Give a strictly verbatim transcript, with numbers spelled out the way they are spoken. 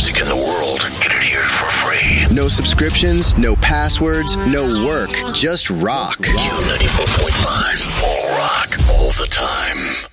music in the world. Get it here for free. No subscriptions, no passwords, no work. Just rock. Q ninety-four point five. All rock, all the time.